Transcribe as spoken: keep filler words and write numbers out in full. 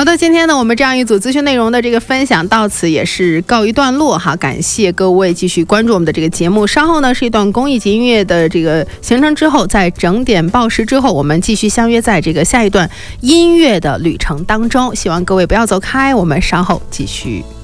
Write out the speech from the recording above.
的，今天呢，我们这样一组资讯内容的这个分享到此也是告一段落哈，感谢各位继续关注我们的这个节目。稍后呢是一段公益级音乐的这个行程之后，在整点报时之后，我们继续相约在这个下一段音乐的旅程当中。希望各位不要走开，我们稍后继续。